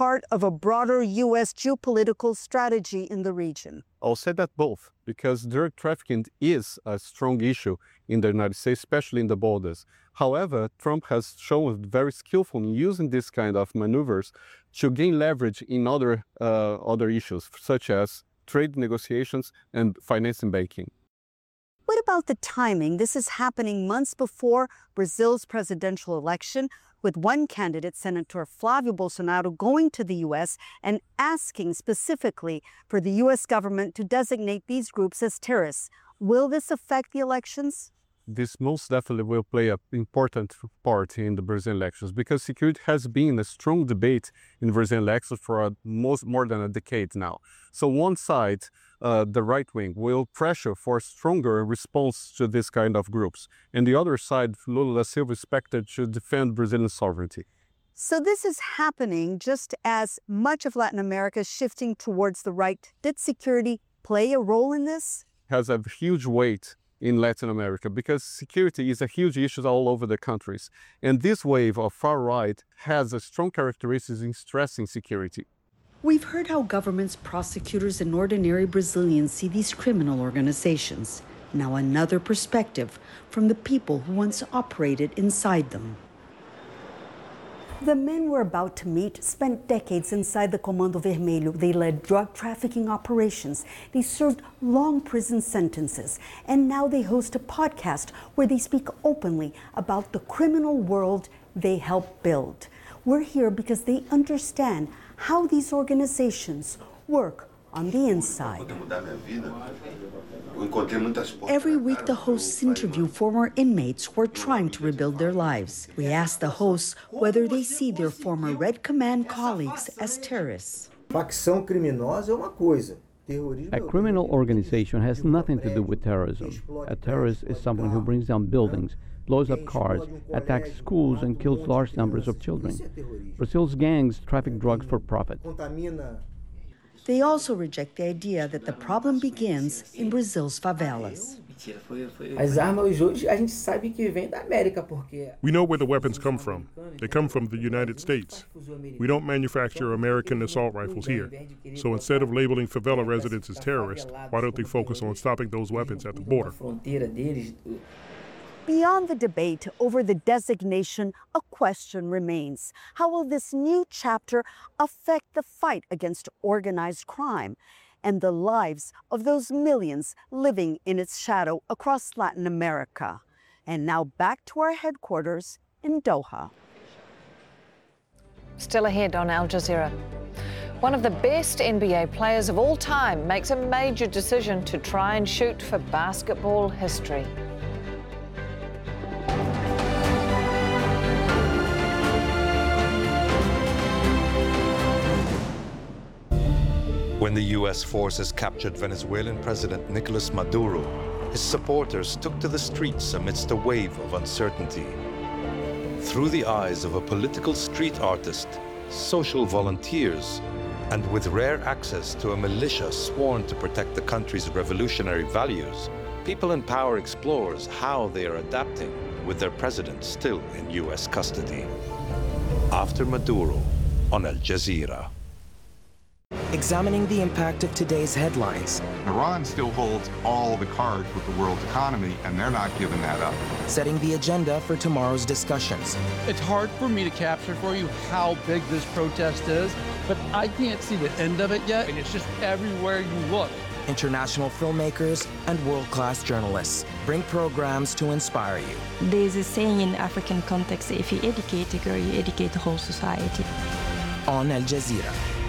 part of a broader U.S. geopolitical strategy in the region? I'll say that both, because drug trafficking is a strong issue in the United States, especially in the borders. However, Trump has shown very skillful in using this kind of maneuvers to gain leverage in other issues, such as trade negotiations and financing banking. What about the timing? This is happening months before Brazil's presidential election, with one candidate, Senator Flávio Bolsonaro, going to the U.S. and asking specifically for the U.S. government to designate these groups as terrorists. Will this affect the elections? This most definitely will play an important part in the Brazilian elections, because security has been a strong debate in Brazilian elections for more than a decade now. So one side, the right wing, will pressure for a stronger response to this kind of groups. And the other side, Lula da Silva, is expected to defend Brazilian sovereignty. So this is happening just as much of Latin America is shifting towards the right. Did security play a role in this? It has a huge weight in Latin America, because security is a huge issue all over the countries. And this wave of far right has a strong characteristics in stressing security. We've heard how governments, prosecutors, and ordinary Brazilians see these criminal organizations. Now another perspective from the people who once operated inside them. The men we're about to meet spent decades inside the Comando Vermelho. They led drug trafficking operations. They served long prison sentences. And now they host a podcast where they speak openly about the criminal world they helped build. We're here because they understand how these organizations work on the inside. Every week, the hosts interview former inmates who are trying to rebuild their lives. We ask the hosts whether they see their former Red Command colleagues as terrorists. A criminal organization has nothing to do with terrorism. A terrorist is someone who brings down buildings, blows up cars, attacks schools, and kills large numbers of children. Brazil's gangs traffic drugs for profit. They also reject the idea that the problem begins in Brazil's favelas. We know where the weapons come from. They come from the United States. We don't manufacture American assault rifles here. So instead of labeling favela residents as terrorists, why don't they focus on stopping those weapons at the border? Beyond the debate over the designation, a question remains. How will this new chapter affect the fight against organized crime and the lives of those millions living in its shadow across Latin America? And now back to our headquarters in Doha. Still ahead on Al Jazeera. One of the best NBA players of all time makes a major decision to try and shoot for basketball history. When the U.S. forces captured Venezuelan President Nicolas Maduro, his supporters took to the streets amidst a wave of uncertainty. Through the eyes of a political street artist, social volunteers, and with rare access to a militia sworn to protect the country's revolutionary values, People in Power explores how they are adapting with their president still in U.S. custody. After Maduro on Al Jazeera. Examining the impact of today's headlines. Iran still holds all the cards with the world's economy, and they're not giving that up. Setting the agenda for tomorrow's discussions. It's hard for me to capture for you how big this protest is, but I can't see the end of it yet, and it's just everywhere you look. International filmmakers and world-class journalists bring programs to inspire you. There's a saying in African context, if you educate a girl, you educate the whole society. On Al Jazeera.